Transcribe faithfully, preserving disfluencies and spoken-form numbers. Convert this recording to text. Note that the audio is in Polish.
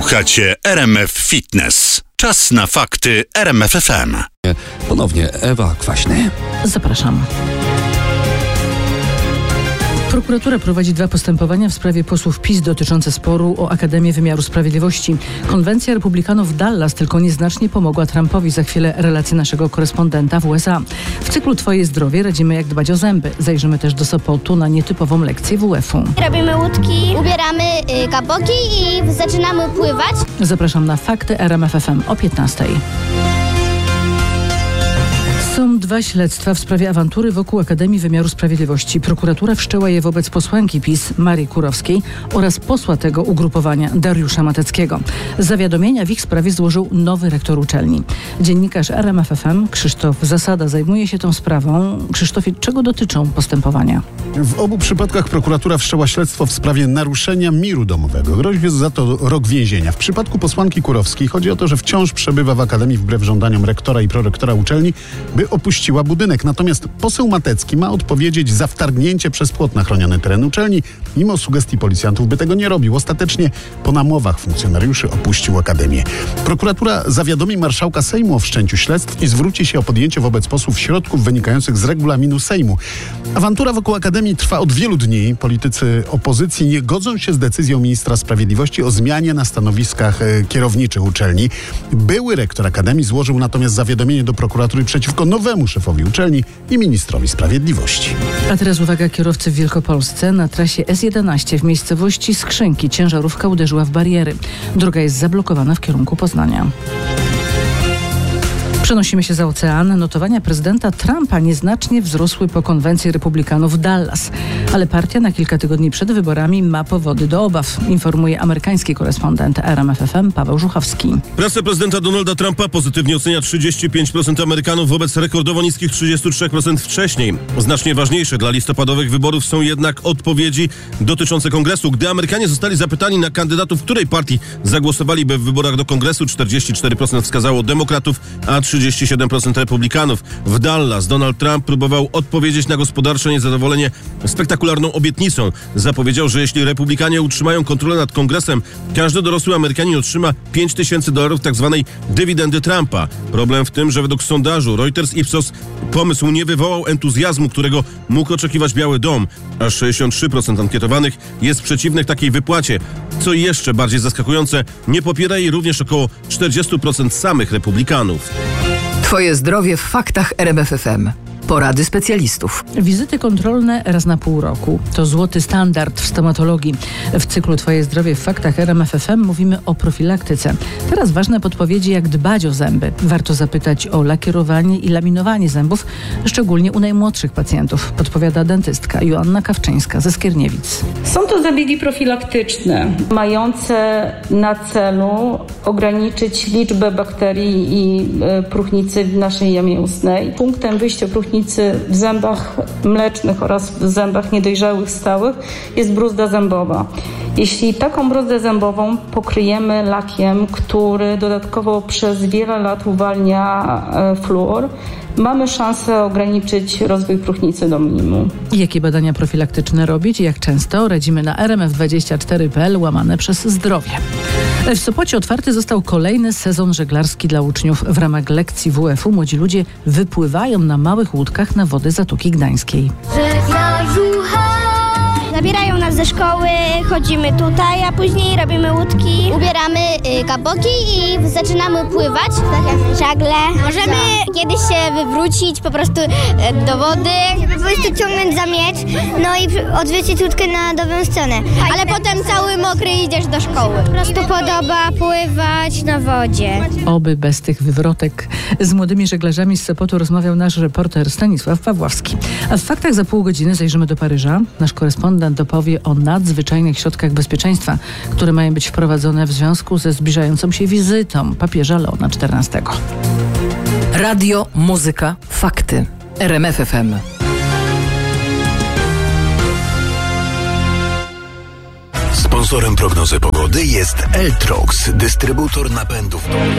Słuchacie R M F Fitness. Czas na fakty R M F F M. Ponownie Ewa Kwaśny. Zapraszam. Prokuratura prowadzi dwa postępowania w sprawie posłów PiS dotyczące sporu o Akademię Wymiaru Sprawiedliwości. Konwencja Republikanów Dallas tylko nieznacznie pomogła Trumpowi. Za chwilę relacje naszego korespondenta w U S A. W cyklu Twoje zdrowie radzimy, jak dbać o zęby. Zajrzymy też do Sopotu na nietypową lekcję W F-u. Robimy łódki, ubieramy y, kapoki i zaczynamy pływać. Zapraszam na fakty R M F F M o piętnastej. Są dwa śledztwa w sprawie awantury wokół Akademii Wymiaru Sprawiedliwości. Prokuratura wszczęła je wobec posłanki PiS Marii Kurowskiej oraz posła tego ugrupowania Dariusza Mateckiego. Zawiadomienia w ich sprawie złożył nowy rektor uczelni. Dziennikarz R M F F M Krzysztof Zasada zajmuje się tą sprawą. Krzysztofie, czego dotyczą postępowania? W obu przypadkach prokuratura wszczęła śledztwo w sprawie naruszenia miru domowego. Grozi za to rok więzienia. W przypadku posłanki Kurowskiej chodzi o to, że wciąż przebywa w Akademii wbrew żądaniom rektora i prorektora uczelni, by opuściła budynek. Natomiast poseł Matecki ma odpowiedzieć za wtargnięcie przez płot na chroniony teren uczelni, mimo sugestii policjantów, by tego nie robił. Ostatecznie po namowach funkcjonariuszy opuścił Akademię. Prokuratura zawiadomi marszałka Sejmu o wszczęciu śledztw i zwróci się o podjęcie wobec posłów środków wynikających z regulaminu Sejmu. Awantura wokół Akademii trwa od wielu dni. Politycy opozycji nie godzą się z decyzją ministra sprawiedliwości o zmianie na stanowiskach e, kierowniczych uczelni. Były rektor Akademii złożył natomiast zawiadomienie do prokuratury przeciwko nowemu szefowi uczelni i ministrowi sprawiedliwości. A teraz uwaga, kierowcy w Wielkopolsce. Na trasie S jedenaście w miejscowości Skrzynki ciężarówka uderzyła w bariery. Droga jest zablokowana w kierunku Poznania. Przenosimy się za ocean. Notowania prezydenta Trumpa nieznacznie wzrosły po konwencji Republikanów w Dallas. Ale partia na kilka tygodni przed wyborami ma powody do obaw, informuje amerykański korespondent R M F F M Paweł Żuchowski. Prasa prezydenta Donalda Trumpa pozytywnie ocenia trzydzieści pięć procent Amerykanów wobec rekordowo niskich trzydzieści trzy procent wcześniej. Znacznie ważniejsze dla listopadowych wyborów są jednak odpowiedzi dotyczące Kongresu. Gdy Amerykanie zostali zapytani na kandydatów, której partii zagłosowaliby w wyborach do Kongresu, czterdzieści cztery procent wskazało demokratów, a trzydzieści siedem procent republikanów. W Dallas Donald Trump próbował odpowiedzieć na gospodarcze niezadowolenie spektakularną obietnicą. Zapowiedział, że jeśli republikanie utrzymają kontrolę nad Kongresem, każdy dorosły Amerykanin otrzyma pięć tysięcy dolarów tzw. dywidendy Trumpa. Problem w tym, że według sondażu Reuters Ipsos pomysł nie wywołał entuzjazmu, którego mógł oczekiwać Biały Dom. Aż sześćdziesiąt trzy procent ankietowanych jest przeciwnych takiej wypłacie. Co jeszcze bardziej zaskakujące, nie popiera jej również około czterdzieści procent samych republikanów. Twoje zdrowie w faktach R M F F M. Porady specjalistów. Wizyty kontrolne raz na pół roku to złoty standard w stomatologii. W cyklu Twoje zdrowie w faktach R M F F M mówimy o profilaktyce. Teraz ważne podpowiedzi, jak dbać o zęby. Warto zapytać o lakierowanie i laminowanie zębów, szczególnie u najmłodszych pacjentów, podpowiada dentystka Joanna Kawczyńska ze Skierniewic. Są to zabiegi profilaktyczne, mające na celu ograniczyć liczbę bakterii i próchnicy w naszej jamie ustnej. Punktem wyjścia próchnicy w zębach mlecznych oraz w zębach niedojrzałych stałych jest bruzda zębowa. Jeśli taką bruzdę zębową pokryjemy lakiem, który dodatkowo przez wiele lat uwalnia fluor, mamy szansę ograniczyć rozwój próchnicy do minimum. Jakie badania profilaktyczne robić i jak często? Radzimy na r m f dwadzieścia cztery kropka p l łamane przez zdrowie. W Sopocie otwarty został kolejny sezon żeglarski dla uczniów. W ramach lekcji W F-u młodzi ludzie wypływają na małych łódkach na wody Zatoki Gdańskiej. Zabierają nas ze szkoły, chodzimy tutaj, a później robimy łódki, ubieramy y, kapoki i zaczynamy pływać. Tak jak żagle. Możemy kiedyś się wywrócić po prostu y, do wody. Po prostu ciągnąć za miecz, no i odwrócić łódkę na dobrą stronę. Ale potem cały mokry idziesz do szkoły. Po prostu podoba pływać na wodzie. Oby bez tych wywrotek. Z młodymi żeglarzami z Sopotu rozmawiał nasz reporter Stanisław Pawłowski. A w faktach za pół godziny zajrzymy do Paryża. Nasz korespondent dopowie o nadzwyczajnych środkach bezpieczeństwa, które mają być wprowadzone w związku ze zbliżającą się wizytą papieża Leona czternastego. Radio, muzyka, fakty. R M F F M. Sponsorem prognozy pogody jest Eltrox, dystrybutor napędów.